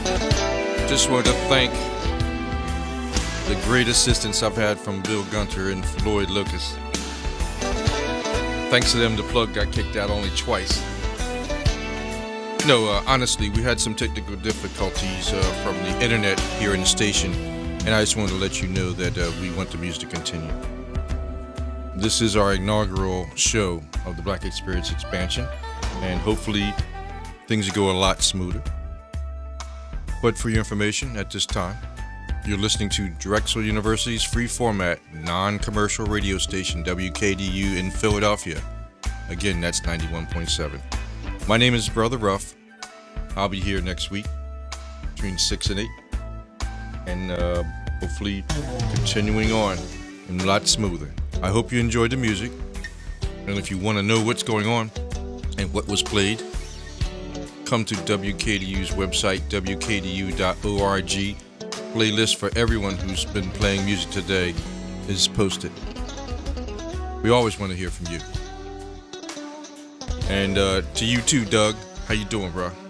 Just want to thank the great assistance I've had from Bill Gunter and Floyd Lucas. Thanks to them, the plug got kicked out only twice. No, honestly, we had some technical difficulties from the internet here in the station, and I just wanted to let you know that we want the music to continue. This is our inaugural show of the Black Experience Expansion, and hopefully things will go a lot smoother. But for your information, at this time, you're listening to Drexel University's free format, non-commercial radio station, WKDU in Philadelphia. Again, that's 91.7. My name is Brother Ruff. I'll be here next week between 6 and 8. And hopefully continuing on and a lot smoother. I hope you enjoyed the music. And if you want to know what's going on and what was played, come to WKDU's website, wkdu.org. Playlist for everyone who's been playing music today is posted. We always want to hear from you. And to you too, Doug. How you doing, bro?